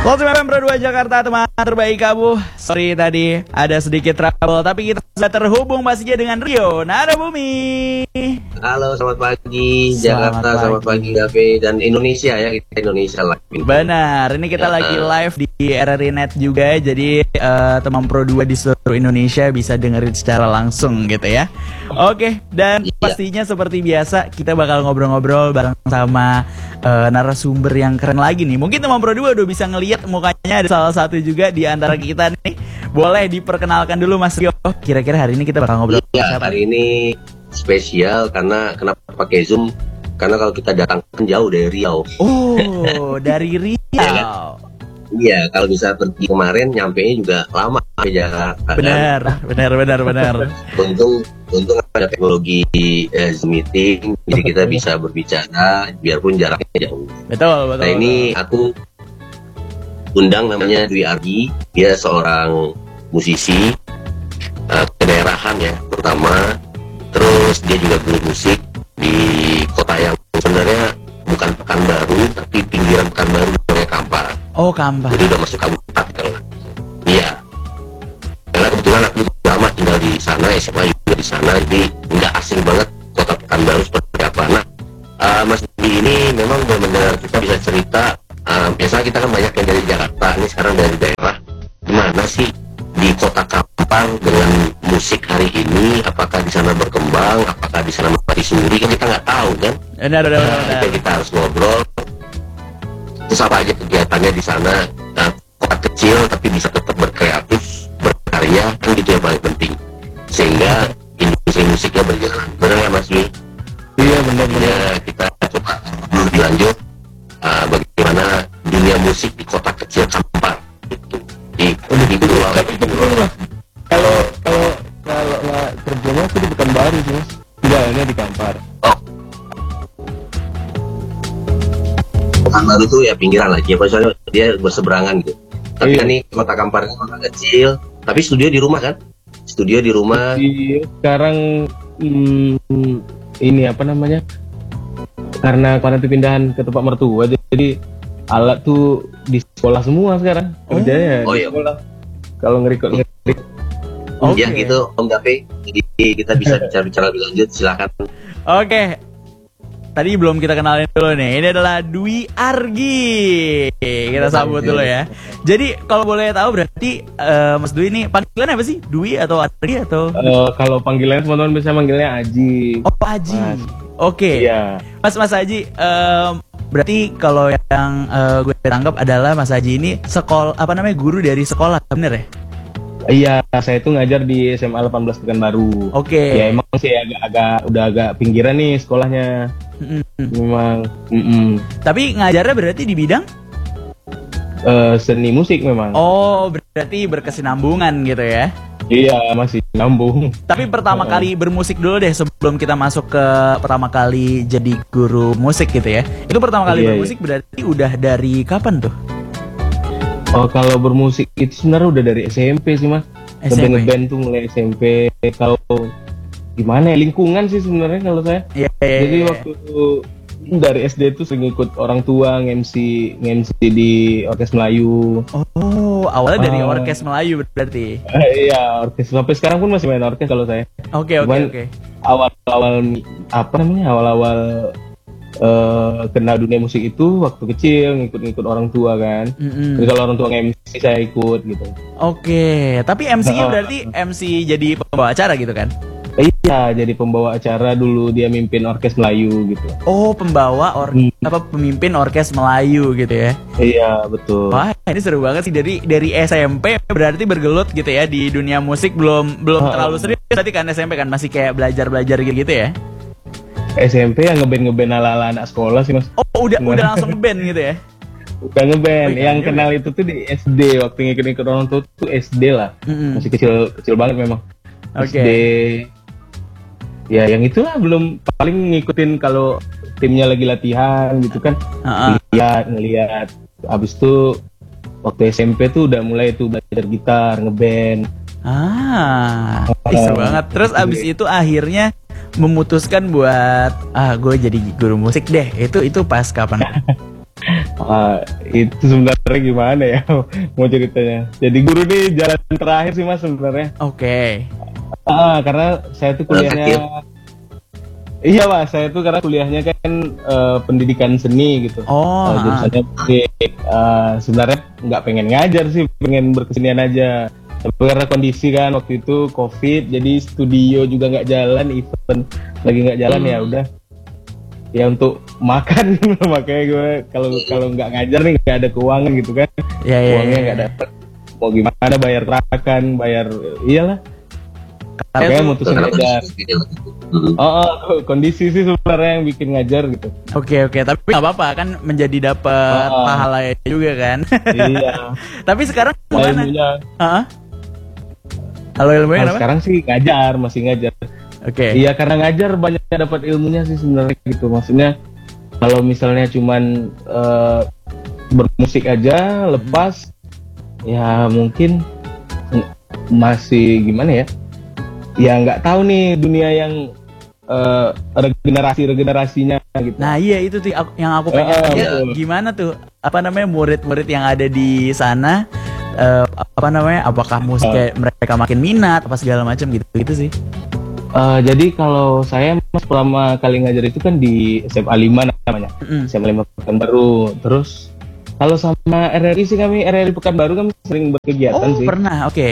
FM Pro 2 Jakarta, teman terbaik kamu. Sorry tadi ada sedikit trouble, tapi kita sudah terhubung pastinya dengan Rio Narabumi. Halo, selamat pagi Jakarta, selamat pagi Gabe dan Indonesia ya, kita Indonesia live. Benar, ini kita lagi live di RRI Net juga, jadi teman Pro 2 di seluruh Indonesia bisa dengerin secara langsung gitu ya. Oke, dan pastinya seperti biasa kita bakal ngobrol-ngobrol bareng sama narasumber yang keren lagi nih. Mungkin teman Pro 2 udah bisa ngelihat mukanya, ada salah satu juga di antara kita nih. Boleh diperkenalkan dulu Mas Rio. Kira-kira hari ini kita bakal ngobrol siapa? Hari ini spesial karena kenapa pakai Zoom? Karena kalau kita datang kan jauh dari Riau. Oh, dari Riau. Ya, kan? Iya, kalau bisa pergi kemarin nyampenya juga lama di Jakarta. Benar, kan? Untung ada teknologi Zoom meeting, jadi kita bisa berbicara biarpun jaraknya jauh. Betul. Nah ini aku undang namanya Dwi Argi, dia seorang musisi kedaerahan ya pertama, terus dia juga guru musik di kota yang sebenarnya bukan Pekanbaru tapi pinggiran Pekanbaru, namanya Kampar. Oh, Kampar. Jadi udah masuk kabupaten. Iya. Karena kebetulan aku lama tinggal di sana, SMA juga di sana, jadi nggak asing banget kota Pekanbaru seperti apa. Nah, Mas Dwi ini memang benar-benar kita bisa cerita. Biasanya kita kan banyak yang dari Jakarta, ini sekarang dari daerah. Gimana sih di kota Kampar dengan musik hari ini? Apakah di sana berkembang? Apakah di sana mati sendiri? Kan kita nggak tahu kan? Benar. Kita harus ngobrol. Terus apa aja kegiatannya di sana? Kota kecil tapi bisa tetap berkreatif, berkarya, kan gitu yang paling penting. Sehingga industri musiknya berjalan. Benar ya Mas Wi? Iya benar. Ya, kita coba dulu dilanjut. Bagaimana dunia musik di kota kecil Kampar itu di Pulau. Kalau nggak kerjanya aku di Pekanbaru sih Mas, tinggalnya di Kampar. Oh, Pekanbaru tuh ya pinggiran lagi, soalnya dia berseberangan gitu. Tapi kan nih kota Kampar itu kota kecil, tapi studio di rumah kan? Studio di rumah. Sekarang ini apa namanya? Karena pindahan ke tempat mertua, jadi alat tuh di sekolah semua sekarang. Kerjanya di sekolah. Kalau ngerekod. Ya gitu Om Gape. Jadi kita bisa bicara lebih lanjut, silakan. Oke. Tadi belum kita kenalin dulu nih. Ini adalah Dwi Argi. Kita sambut dulu ya. Jadi kalau boleh tahu berarti Mas Dwi ini panggilan apa sih? Dwi atau Argi atau? Kalau panggilannya teman-teman bisa manggilnya Aji. Oh, Aji. Oke. Iya. Mas Aji, berarti kalau yang gue tangkap adalah Mas Aji ini guru dari sekolah, bener ya? Iya, saya itu ngajar di SMA 18 Pekanbaru. Oke. Ya emang sih udah agak pinggiran nih sekolahnya. Memang. Tapi ngajarnya berarti di bidang? Seni musik memang. Oh, berarti berkesinambungan gitu ya? Iya, masih nyambung. Tapi pertama kali bermusik dulu deh sebelum kita masuk ke pertama kali jadi guru musik gitu ya. Itu pertama kali bermusik berarti udah dari kapan tuh? Oh, kalau bermusik itu sebenarnya udah dari SMP sih Mas. Ngeband tuh mulai SMP. Kalau gimana ya, lingkungan sih sebenarnya kalau saya. Jadi waktu dari SD tuh sering ikut orang tua nge-MC di Orkes Melayu. Oh, awalnya dari Orkes Melayu berarti. Iya, orkes. Sampai sekarang pun masih main orkes kalau saya. Oke. Awal-awal kenal dunia musik itu waktu kecil ngikut orang tua kan. Jadi kalau orang tua nge-MC saya ikut gitu. Oke, tapi MC-nya berarti MC jadi pembawa acara gitu kan? Iya, jadi pembawa acara dulu, dia mimpin Orkes Melayu gitu. Oh, pemimpin Orkes Melayu gitu ya? Iya, betul. Wah, ini seru banget sih, dari SMP berarti bergelut gitu ya di dunia musik, belum terlalu serius tadi kan SMP kan, masih kayak belajar gitu ya? SMP yang ngeband ala-ala anak sekolah sih Mas. Oh, udah langsung ngeband gitu ya? Bukan ngeband, yang kenal itu tuh di SD, waktu ngikut-ngikut orang tua tuh SD lah. Masih kecil banget memang. SD. Ya yang itulah, belum paling ngikutin kalau timnya lagi latihan gitu kan. Ngeliat. Abis itu waktu SMP tuh udah mulai tuh belajar gitar, ngeband. Seru banget. Terus abis itu akhirnya memutuskan buat gue jadi guru musik deh. Itu pas kapan? Itu sebenarnya gimana ya mau ceritanya. Jadi guru nih jalan terakhir sih Mas sebenarnya. Oke. Karena saya tuh kuliahnya. Iya Mas, saya tuh karena kuliahnya kan pendidikan seni gitu. Jurusannya musik. Sebenarnya nggak pengen ngajar sih, pengen berkesenian aja. Tapi karena kondisi kan waktu itu COVID, jadi studio juga nggak jalan, event lagi nggak jalan, ya udah. Ya untuk makan makanya gue kalau nggak ngajar nih nggak ada keuangan gitu kan. Uangnya nggak dapet. Mau gimana bayar trakan, bayar iyalah. Kayak mutusin ngajar. Kondisi sih sebenarnya yang bikin ngajar gitu. Oke, tapi nggak apa-apa kan, menjadi dapat pahala juga kan. Iya. Tapi sekarang gimana? Kalau ilmunya kenapa? Sekarang sih ngajar, masih ngajar. Oke. Iya, karena ngajar banyak dapat ilmunya sih sebenarnya gitu. Maksudnya kalau misalnya cuman bermusik aja lepas, ya mungkin masih gimana ya? Ya nggak tahu nih dunia yang regenerasinya gitu. Nah iya itu tuh yang aku pengen tanya, gimana tuh murid-murid yang ada di sana, apakah musiknya mereka makin minat apa segala macam gitu sih. Jadi kalau saya pertama kali ngajar itu kan di SMA 5 namanya. SMA 5 Pekanbaru. Terus kalau sama RRI sih, kami RRI Pekanbaru kan sering berkegiatan sih. Oh pernah, oke.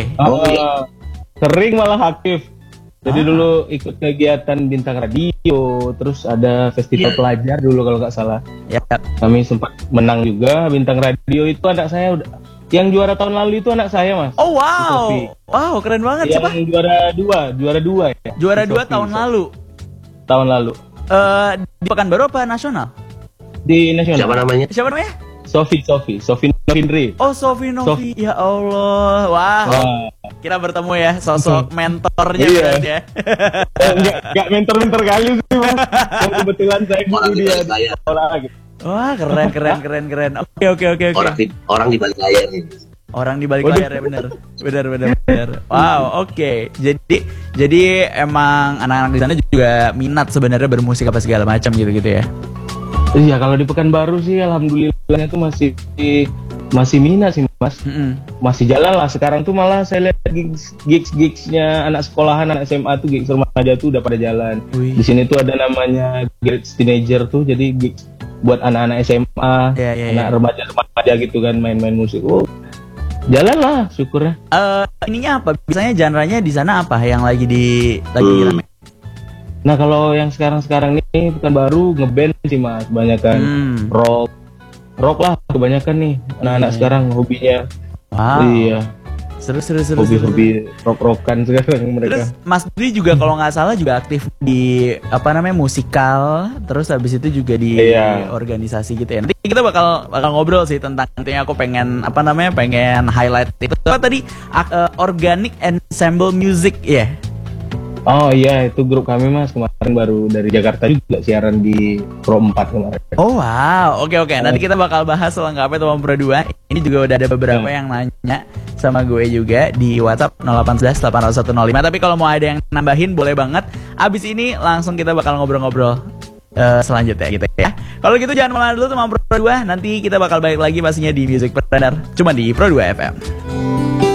Sering malah aktif. Jadi dulu ikut kegiatan Bintang Radio, terus ada festival pelajar dulu kalau nggak salah. Kami sempat menang juga Bintang Radio. Itu anak saya udah, yang juara tahun lalu itu anak saya Mas. Oh wow, wow keren banget. Yang siapa? Juara dua ya. Juara 2 tahun lalu. Tahun lalu. Di Pekanbaru apa nasional? Di nasional. Siapa namanya? Sofi Novindri. Oh Sofi Novi, ya Allah, wah. Kita bertemu ya, sosok mentornya berarti ya. Enggak mentor kali sih Mas. Kebetulan saya guru dia di sekolah gitu. Wah keren. Oke. Orang di balik layar ini. Orang di balik layar ya, benar. Wow, oke. Jadi emang anak-anak di sana juga minat sebenarnya bermusik apa segala macam gitu ya. Iya, kalau di Pekanbaru sih alhamdulillah itu masih minat sih Mas. Masih jalan lah. Sekarang tuh malah saya lihat gigs-gigsnya anak sekolahan, anak SMA tuh, gigs remaja tuh udah pada jalan. Di sini tuh ada namanya Great Teenager tuh, jadi gigs buat anak-anak SMA, anak remaja gitu kan, main-main musik. Jalan lah, syukurnya. Ininya apa? Biasanya genre-nya di sana apa yang lagi rame? Nah kalau yang sekarang nih Pekanbaru ngeband sih Mas, kebanyakan rock lah kebanyakan nih anak-anak sekarang hobinya. Wow. Iya. Seru. Hobi rock-rockan sekarang mereka. Terus Mas Dwi juga kalau nggak salah juga aktif di musikal, terus habis itu juga di organisasi gitu ya. Nanti kita bakal ngobrol sih tentang, nantinya aku pengen pengen highlight itu tadi organic ensemble music ya. Oh iya, itu grup kami Mas, kemarin baru dari Jakarta juga siaran di Pro 4 kemarin. Oh wow, oke. Nanti kita bakal bahas lengkapnya teman Pro 2. Ini juga udah ada beberapa yang nanya sama gue juga di WhatsApp 0811 80105. Tapi kalau mau ada yang nambahin boleh banget. Abis ini langsung kita bakal ngobrol-ngobrol selanjutnya gitu ya. Kalau gitu jangan malah dulu teman Pro 2. Nanti kita bakal balik lagi pastinya di Music Partner, cuma di Pro 2 FM.